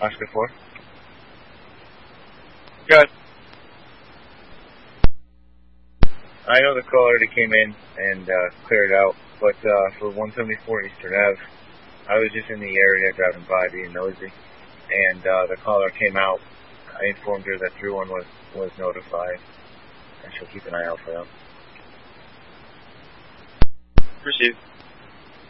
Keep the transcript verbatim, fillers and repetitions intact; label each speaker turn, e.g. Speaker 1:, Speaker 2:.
Speaker 1: Oscar four.
Speaker 2: Good.
Speaker 1: I know the call already came in and uh, cleared out, but uh, for one seventy-four Eastern Avenue, I was just in the area driving by being nosy, and uh, the caller came out. I informed her that three one was, was notified, and she'll keep an eye out for them.
Speaker 2: Received.